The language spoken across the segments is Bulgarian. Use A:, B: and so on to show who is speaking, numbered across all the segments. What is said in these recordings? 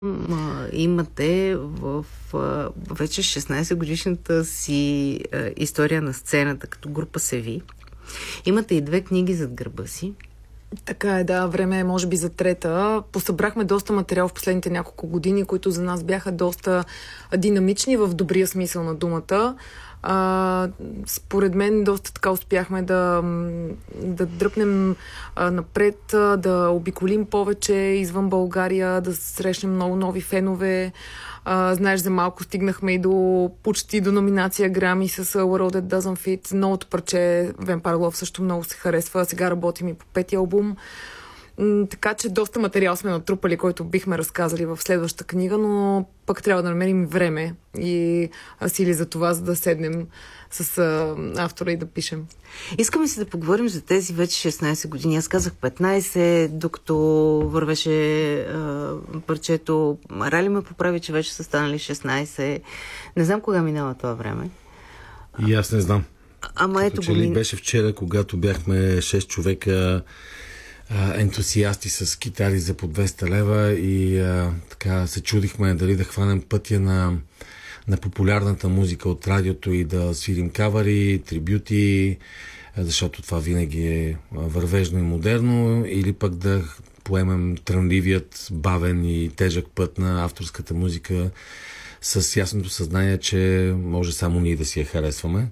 A: имате в вече 16 годишната си история на сцената като група Севи. Имате и 2 книги зад гърба си.
B: Така е, да. Време е може би за трета. Посъбрахме доста материал в последните няколко години, които за нас бяха доста динамични в добрия смисъл на думата. Според мен доста така успяхме да дръпнем напред, да обиколим повече извън България, да срещнем много нови фенове. Знаеш, за малко стигнахме и почти до номинация Грами с World That Doesn't Fit. Новото парче Vampire Love също много се харесва. Сега работим и по 5-ти албум. Така че доста материал сме натрупали, който бихме разказали в следващата книга, но пък трябва да намерим време и сили за това, за да седнем с автора и да пишем.
A: Искаме си да поговорим за тези вече 16 години. Аз казах 15, докато вървеше парчето. Рали ме поправи, че вече са станали 16. Не знам кога минава това време.
C: И аз не знам.
A: Ама ето
C: че ли беше вчера, когато бяхме 6 човека ентусиасти с китари за по 200 лева и така се чудихме дали да хванем пътя на популярната музика от радиото и да свирим кавари, трибюти, защото това винаги е вървежно и модерно, или пък да поемем трънливият, бавен и тежък път на авторската музика с ясното съзнание, че може само ние да си я харесваме.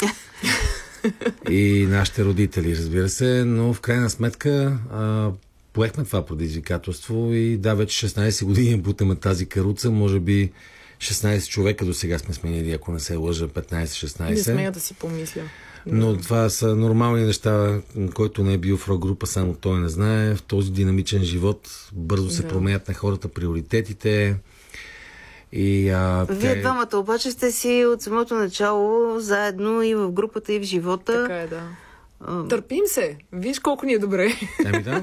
C: И нашите родители, разбира се, но в крайна сметка поехме това предизвикателство и да, вече 16 години бутаме тази каруца, може би 16 човека до сега сме сменили, ако не се лъжа, 15-16.
B: Не смея да си помисля.
C: Но това са нормални неща, който не е бил в рок-група, само той не знае. В този динамичен живот бързо се променят на хората приоритетите.
A: Вие двамата обаче сте си от самото начало заедно и в групата, и в живота.
B: Така е, да. Търпим се. Виж колко ни е добре.
C: Да.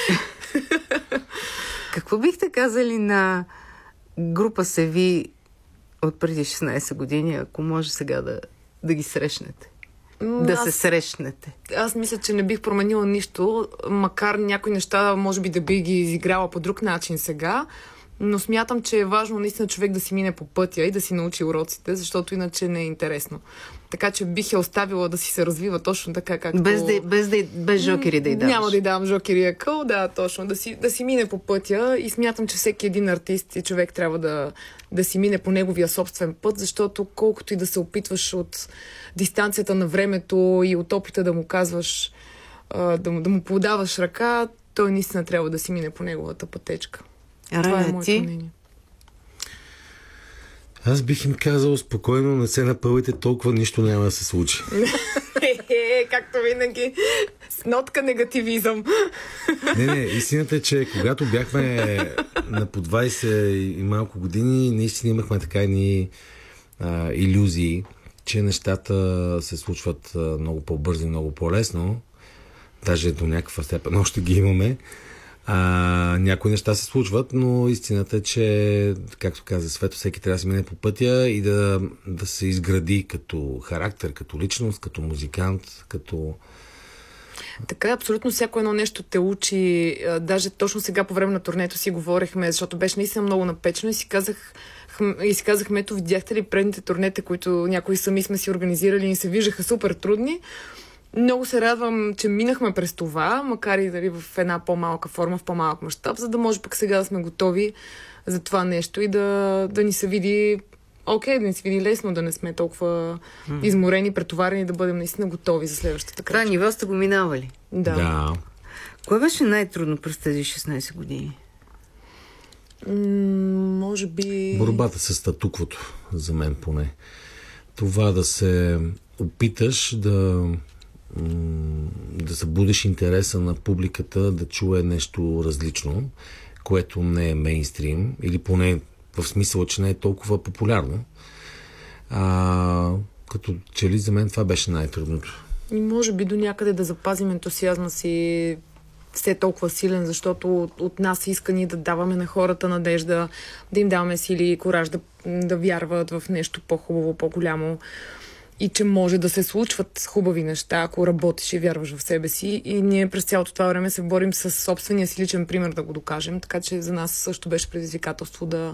A: Какво бихте казали на група Севи от преди 16 години, ако може сега да ги срещнете? Се срещнете.
B: Аз мисля, че не бих променила нищо, макар някои неща може би да би ги изиграла по друг начин сега. Но смятам, че е важно наистина човек да си мине по пътя и да си научи уроците, защото иначе не е интересно. Така че бих я оставила да си се развива точно така, както...
A: Без жокери да й даваш.
B: Няма да й давам жокери акъл, да, точно. Да си мине по пътя и смятам, че всеки един артист и човек трябва да си мине по неговия собствен път, защото колкото и да се опитваш от дистанцията на времето и от опита да му казваш, да му подаваш ръка, той наистина трябва да си мине по неговата пътечка. Това е моето мнение.
C: Аз бих им казал спокойно, не се напълвайте, толкова нищо няма да се случи.
B: Както винаги, с нотка негативизъм.
C: Не, истината е, че когато бяхме на по 20 и малко години, наистина имахме така едни илюзии, че нещата се случват много по-бързо и много по-лесно. Даже до някаква степен още ги имаме. Някои неща се случват, но истината е, че, както каза Свето, всеки трябва да се мине по пътя и да се изгради като характер, като личност, като музикант, като...
B: Така, абсолютно всяко едно нещо те учи. Даже точно сега по време на турнето си говорихме, защото беше наистина много напечено и си казахме, ето, видяхте ли предните турнета, които някои сами сме си организирали и се виждаха супер трудни. Много се радвам, че минахме през това, макар и дали в една по-малка форма, в по-малък мащаб, за да може пък сега да сме готови за това нещо и да ни се види да ни се види лесно, да не сме толкова изморени, претоварени, да бъдем наистина готови за следващата крачка.
A: Това ниво сте го минавали.
B: Да.
A: Кое беше най-трудно през тези 16 години?
B: Може би...
C: Борбата с статуквото, за мен поне. Това да се опиташ да събудиш интереса на публиката да чуе нещо различно, което не е мейнстрим, или поне в смисъл, че не е толкова популярно. Като че ли за мен това беше най-трудното.
B: И може би до някъде да запазим ентусиазма си все толкова силен, защото от нас иска ни да даваме на хората надежда, да им даваме сили и кораж да вярват в нещо по-хубаво, по-голямо. и че може да се случват хубави неща, ако работиш и вярваш в себе си. И ние през цялото това време се борим с собствения си личен пример да го докажем, така че за нас също беше предизвикателство да